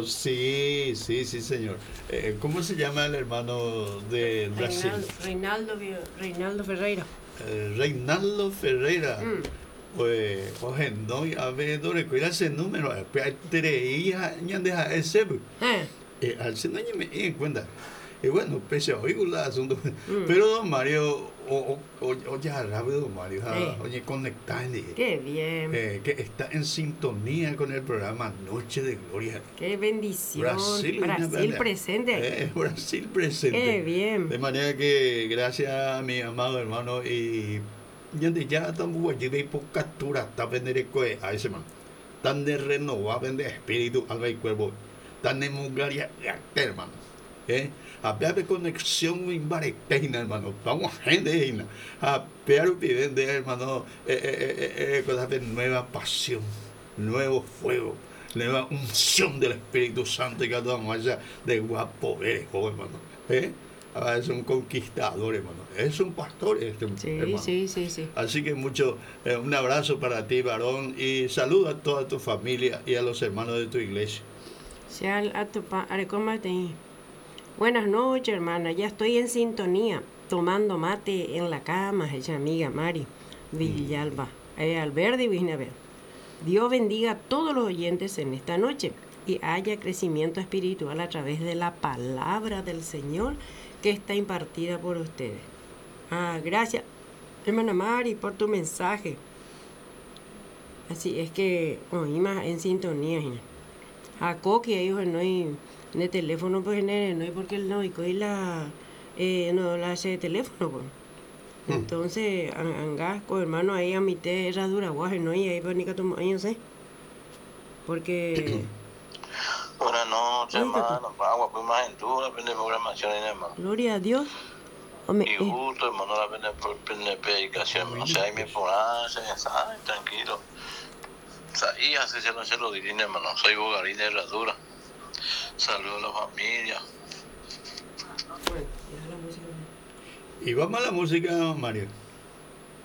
Oh, sí, sí, sí, señor. ¿Cómo se llama el hermano de Brasil? Reinaldo Ferreira. Reinaldo Ferreira. Mm. Pues, oye, no, a ver, no recuerda ese número. Pero treía, ya deja ese. Al ser no me di cuenta. Y bueno, pese a oír el asunto. Pero don Mario, ya rápido, don Mario, oye, conectale. Qué bien. Que está en sintonía con el programa Noche de Gloria. Qué bendición. Brasil presente. Brasil presente. Qué bien. De manera que gracias a mi amado hermano y ya estamos allí por captura, está vendiendo a ese man. Tan de renovar de espíritu, alma y cuerpo. Tan de mungaria, hermano. Había de conexión en Bareteina, hermano. Vamos a gente, a peor vivir, hermano, cosas de nueva pasión, nuevo fuego, nueva unción del Espíritu Santo y cada uno allá de guapo, hermano. Ahora es un conquistador, hermano. Es un pastor, hermano. Sí. Así que un abrazo para ti, varón, y saludo a toda tu familia y a los hermanos de tu iglesia. Buenas noches, hermana. Ya estoy en sintonía, tomando mate en la cama, ella amiga Mari Villalba, Alberdi Wisnaver. Dios bendiga a todos los oyentes en esta noche y haya crecimiento espiritual a través de la palabra del Señor que está impartida por ustedes. Gracias, hermana Mari, por tu mensaje. Así es que oímos en sintonía. A Coqui, ellos no hay en el teléfono, pues no hay porque el no, y no la hace teléfono, pues. Entonces, angasco, hermano, ahí a mi te era dura, guaje, no, y ahí pues ni que tomo, ahí no sé. Porque. Buenas noches, hermano. Agua, pues más en tu, la programación, hermano. Gloria a Dios. Y justo, hermano, la predicación, hermano. O sea, ahí me ponen, ¿sabes? Tranquilo. O sea, y así se lo diré, hermano. Soy Bogarín de Herradura. Saludos a la familia. Y vamos a la música, Mario.